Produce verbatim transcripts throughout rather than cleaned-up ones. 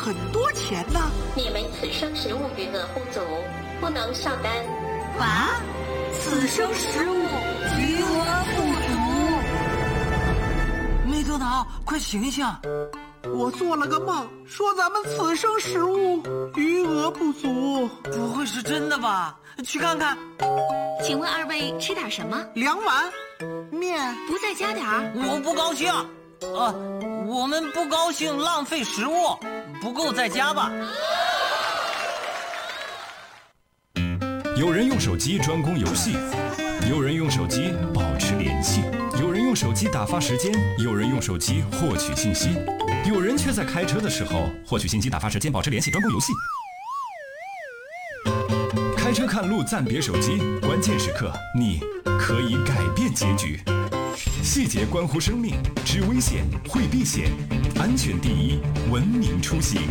很多钱呢。 你们此生食物余额不足，不能上单。 啊？此生食物余额不足？ 没头脑，快醒醒！ 我做了个梦，说咱们此生食物余额不足。 不会是真的吧？去看看。 请问二位吃点什么？ 两碗面。 不再加点儿？ 我不高兴。呃，我们不高兴浪费食物，不够再加吧。 有人用手机专攻游戏，有人用手机保持联系，有人用手机打发时间，有人用手机获取信息，有人却在开车的时候获取信息、打发时间、保持联系、专攻游戏。开车看路暂别手机，关键时刻你可以改变结局。细节关乎生命，知危险会避险，安全第一，文明出行。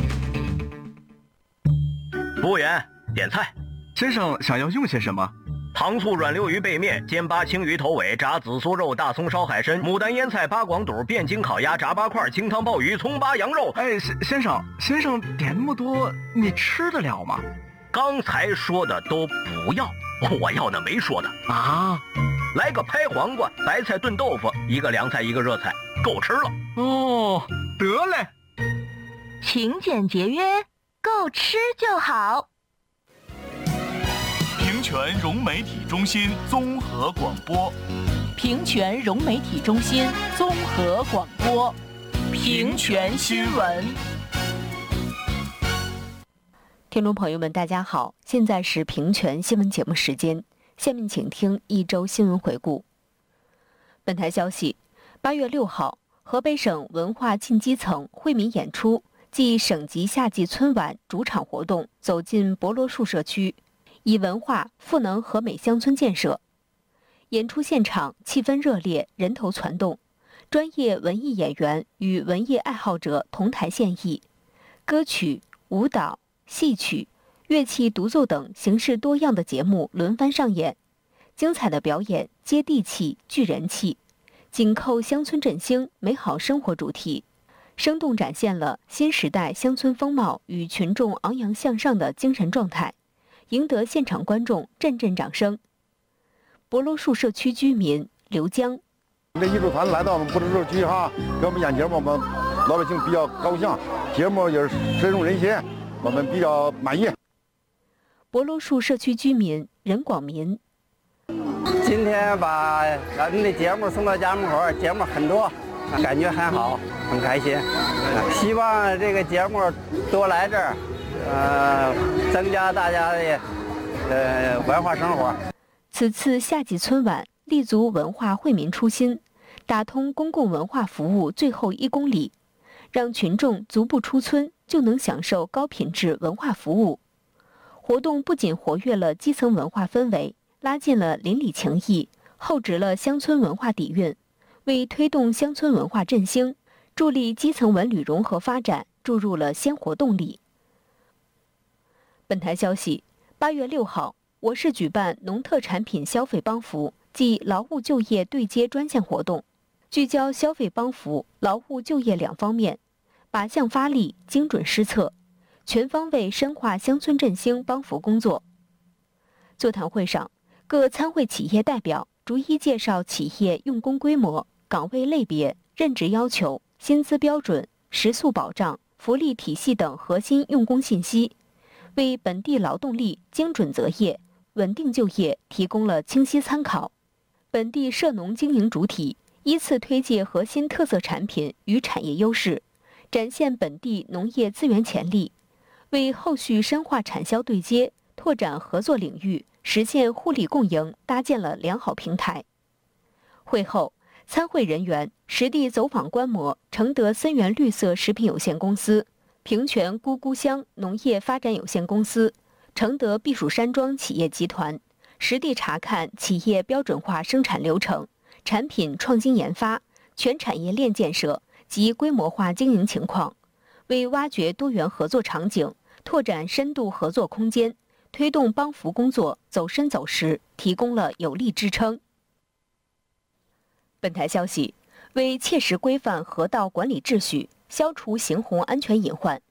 服务员，点菜。 先生想要用些什么？ 糖醋软溜鱼背面、煎巴青鱼头尾、炸紫苏肉、大葱烧海参、牡丹腌菜、八广肚、汴京烤鸭、炸八块、清汤鲍鱼、葱巴羊肉。 哎，先生，先生点那么多，你吃得了吗？ 刚才说的都不要，我要的没说的啊。 来个拍黄瓜、白菜炖豆腐，一个凉菜，一个热菜，够吃了。 哦，得嘞。 勤俭节约，够吃就好。 平泉融媒体中心综合广播， 平泉融媒体中心综合广播，平泉新闻。 听众朋友们，大家好，现在是平泉新闻节目时间，下面请听一周新闻回顾。本台消息，八月六号，河北省文化进基层惠民演出暨省级夏季春晚主场活动走进博罗树社区，以文化赋能和美乡村建设。演出现场气氛热烈，人头攒动，专业文艺演员与文艺爱好者同台献艺，歌曲、舞蹈、戏曲、乐器独奏等形式多样的节目轮番上演，精彩的表演接地气、聚人气，紧扣乡村振兴、美好生活主题，生动展现了新时代乡村风貌与群众昂扬向上的精神状态，赢得现场观众阵阵掌声。博罗树社区居民刘江， 这艺术团来到我们博罗社区哈，给我们演节目，我们老百姓比较高兴，节目也是深入人心，我们比较满意。 博罗树社区居民任广民， 今天把咱们的节目送到家门口，节目很多，感觉很好，很开心。希望这个节目多来这儿，呃，增加大家的呃文化生活。 此次夏季春晚立足文化惠民初心，打通公共文化服务最后一公里，让群众足不出村就能享受高品质文化服务。活动不仅活跃了基层文化氛围，拉近了邻里情谊，厚植了乡村文化底蕴，为推动乡村文化振兴、助力基层文旅融合发展注入了鲜活动力。本台消息，八月六号，我市举办农特产品消费帮扶暨劳务就业对接专项活动，聚焦消费帮扶、劳务就业两方面，靶向发力，精准施策，全方位深化乡村振兴帮扶工作。座谈会上，各参会企业代表逐一介绍企业用工规模、岗位类别、任职要求、薪资标准、食宿保障、福利体系等核心用工信息，为本地劳动力精准择业、稳定就业提供了清晰参考。本地涉农经营主体依次推介核心特色产品与产业优势，展现本地农业资源潜力，为后续深化产销对接、拓展合作领域、实现互利共赢搭建了良好平台。会后，参会人员实地走访观摩承德森源绿色食品有限公司、平泉咕咕乡农业发展有限公司、承德避暑山庄企业集团，实地查看企业标准化生产流程、产品创新研发、全产业链建设及规模化经营情况，为挖掘多元合作场景、拓展深度合作空间、推动帮扶工作走深走实提供了有力支撑。本台消息，为切实规范河道管理秩序，消除行洪安全隐患，